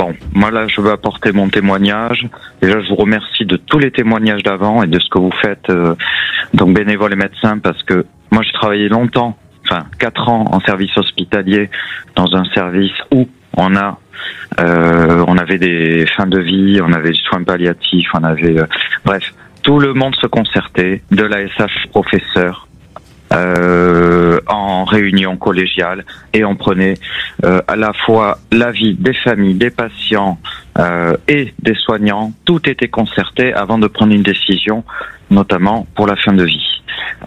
bon, moi là, je veux apporter mon témoignage. Déjà, je vous remercie de tous les témoignages d'avant et de ce que vous faites, donc bénévoles et médecins, parce que moi, j'ai travaillé longtemps, 4 ans en service hospitalier, dans un service où on avait des fins de vie, on avait des soins palliatifs, on avait, bref, tout le monde se concertait, de l'ASH professeurs, en réunion collégiale, et on prenait à la fois l'avis des familles, des patients et des soignants. Tout était concerté avant de prendre une décision, notamment pour la fin de vie.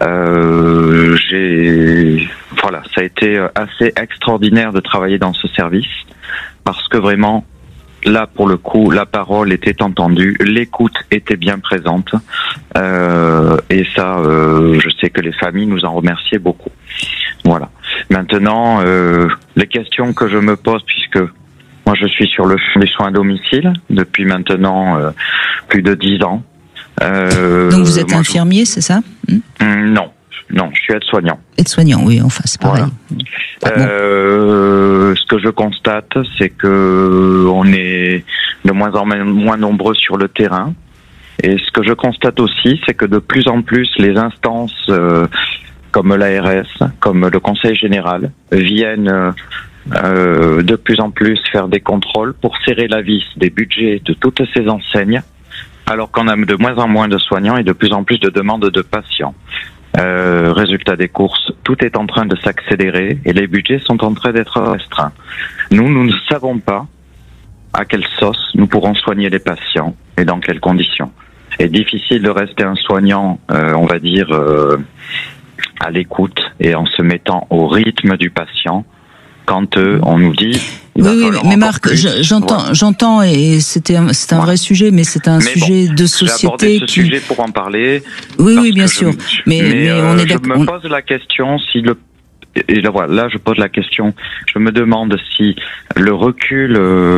Voilà, ça a été assez extraordinaire de travailler dans ce service, parce que vraiment, là, pour le coup, la parole était entendue, l'écoute était bien présente, et ça, je sais que les familles nous en remerciaient beaucoup. Voilà. Maintenant, les questions que je me pose, puisque moi je suis sur le champ des soins à domicile depuis maintenant plus de 10 ans. Donc vous êtes infirmier, c'est ça ? Non, je suis aide-soignant. Aide-soignant, oui, enfin c'est pareil. Voilà. Ce que je constate, c'est que on est de moins en moins nombreux sur le terrain. Et ce que je constate aussi, c'est que de plus en plus les instances comme l'ARS, comme le Conseil général, viennent de plus en plus faire des contrôles pour serrer la vis des budgets de toutes ces enseignes, alors qu'on a de moins en moins de soignants et de plus en plus de demandes de patients. Résultat des courses, tout est en train de s'accélérer et les budgets sont en train d'être restreints. Nous ne savons pas à quelle sauce nous pourrons soigner les patients et dans quelles conditions. C'est difficile de rester un soignant, on va dire, à l'écoute et en se mettant au rythme du patient quand on nous dit... Oui, mais Marc, j'entends, et c'est un vrai sujet, mais c'est un sujet de société ce sujet pour en parler. Oui, bien sûr. Mais on est d'accord. Je me pose la question si et là, je pose la question. Je me demande si le recul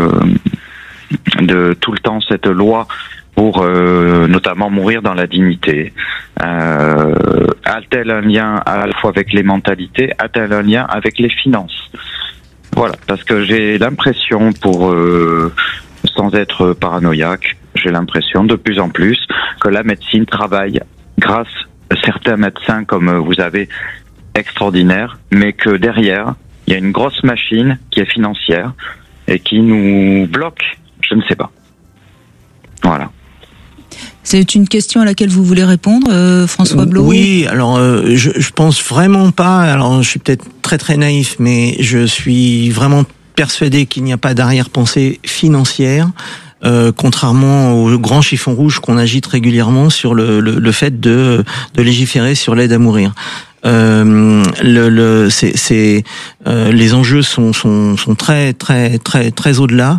de tout le temps cette loi pour notamment mourir dans la dignité, a-t-elle un lien à la fois avec les mentalités, a-t-elle un lien avec les finances? Voilà, parce que j'ai l'impression, sans être paranoïaque, j'ai l'impression de plus en plus que la médecine travaille grâce à certains médecins comme vous avez, extraordinaires, mais que derrière, il y a une grosse machine qui est financière et qui nous bloque, je ne sais pas. Voilà. C'est une question à laquelle vous voulez répondre, François Blot ? Oui, alors je pense vraiment pas, alors je suis peut-être très très naïf, mais je suis vraiment persuadé qu'il n'y a pas d'arrière-pensée financière, contrairement au grand chiffon rouge qu'on agite régulièrement sur le fait de légiférer sur l'aide à mourir. Les enjeux sont très très très très au-delà.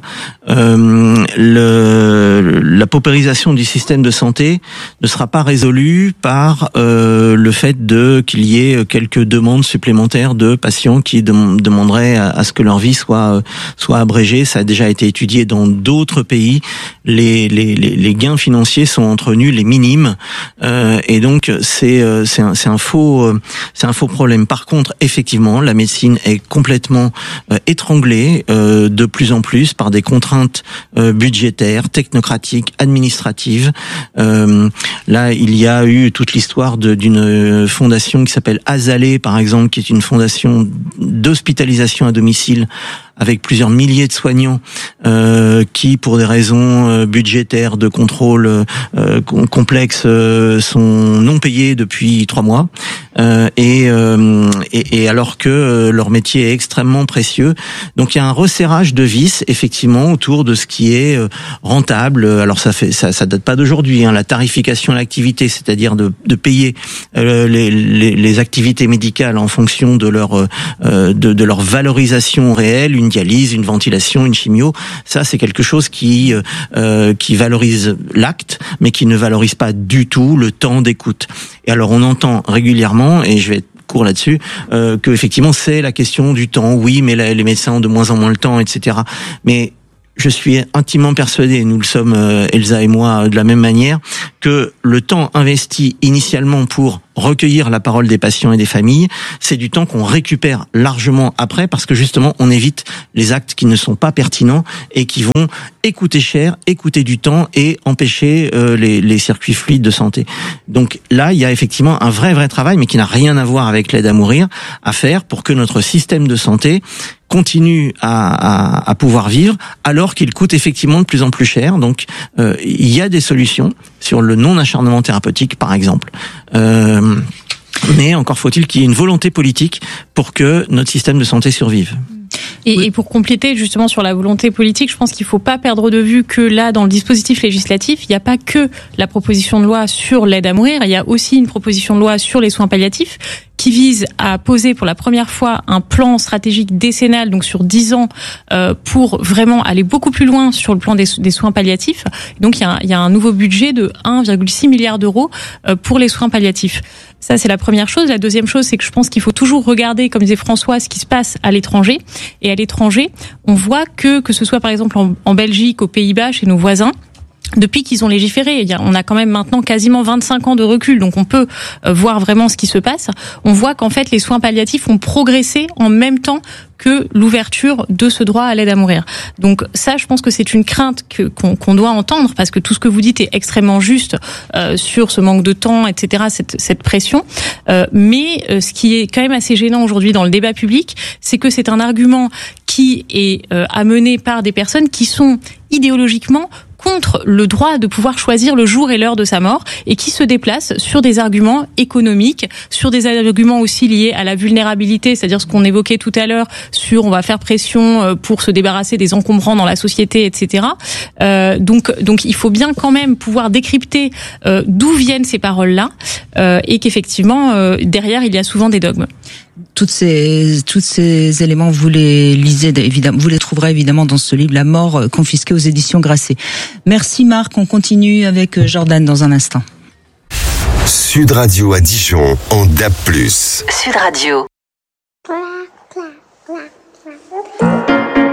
La paupérisation du système de santé ne sera pas résolue par le fait qu'il y ait quelques demandes supplémentaires de patients qui demanderaient à ce que leur vie soit abrégée. Ça a déjà été étudié dans d'autres pays. Les gains financiers sont entre nuls et minimes, et donc c'est un faux problème. Par contre, effectivement, la médecine est complètement étranglée de plus en plus par des contraintes budgétaires, technocratiques, administratives. Là, il y a eu toute l'histoire d'une fondation qui s'appelle Azalée, par exemple, qui est une fondation d'hospitalisation à domicile avec plusieurs milliers de soignants qui, pour des raisons budgétaires, de contrôle complexes, sont non payés depuis 3 mois, et alors que leur métier est extrêmement précieux. Donc il y a un resserrage de vis, effectivement, autour de ce qui est rentable. Alors ça date pas d'aujourd'hui, hein, la tarification à l'activité, c'est-à-dire de payer les activités médicales en fonction de leur valorisation réelle, une dialyse, une ventilation, une chimio. Ça, c'est quelque chose qui valorise l'acte, mais qui ne valorise pas du tout le temps d'écoute. Et alors, on entend régulièrement, et je vais être court là-dessus, que effectivement, c'est la question du temps. Oui, mais les médecins ont de moins en moins le temps, etc. Mais je suis intimement persuadé, nous le sommes, Elsa et moi, de la même manière, que le temps investi initialement pour recueillir la parole des patients et des familles, c'est du temps qu'on récupère largement après, parce que justement on évite les actes qui ne sont pas pertinents et qui vont coûter cher, coûter du temps et empêcher les circuits fluides de santé. Donc là, il y a effectivement un vrai travail, mais qui n'a rien à voir avec l'aide à mourir, à faire pour que notre système de santé continue à pouvoir vivre, alors qu'il coûte effectivement de plus en plus cher. Donc il y a des solutions sur le non-acharnement thérapeutique, par exemple. Mais encore faut-il qu'il y ait une volonté politique pour que notre système de santé survive. Et pour compléter justement sur la volonté politique, je pense qu'il ne faut pas perdre de vue que là, dans le dispositif législatif, il n'y a pas que la proposition de loi sur l'aide à mourir, il y a aussi une proposition de loi sur les soins palliatifs qui vise à poser pour la première fois un plan stratégique décennal, donc sur 10 ans, pour vraiment aller beaucoup plus loin sur le plan des soins palliatifs. Donc il y a un nouveau budget de 1,6 milliard d'euros pour les soins palliatifs. Ça, c'est la première chose. La deuxième chose, c'est que je pense qu'il faut toujours regarder, comme disait François, ce qui se passe à l'étranger. Et à l'étranger, on voit que ce soit par exemple en Belgique, aux Pays-Bas, chez nos voisins, depuis qu'ils ont légiféré, on a quand même maintenant quasiment 25 ans de recul, donc on peut voir vraiment ce qui se passe. On voit qu'en fait les soins palliatifs ont progressé en même temps que l'ouverture de ce droit à l'aide à mourir. Donc ça, je pense que c'est une crainte qu'on doit entendre, parce que tout ce que vous dites est extrêmement juste sur ce manque de temps, etc., cette pression. Mais ce qui est quand même assez gênant aujourd'hui dans le débat public, c'est que c'est un argument qui est amené par des personnes qui sont idéologiquement contre le droit de pouvoir choisir le jour et l'heure de sa mort, et qui se déplacent sur des arguments économiques, sur des arguments aussi liés à la vulnérabilité, c'est-à-dire ce qu'on évoquait tout à l'heure sur on va faire pression pour se débarrasser des encombrants dans la société, etc. Donc il faut bien quand même pouvoir décrypter d'où viennent ces paroles-là, et qu'effectivement derrière il y a souvent des dogmes. Tous ces éléments, vous les lisez évidemment, vous les trouverez évidemment dans ce livre, La mort confisquée aux éditions Grasset. Merci Marc, on continue avec Jordan dans un instant. Sud Radio à Dijon en DAB+. Sud Radio.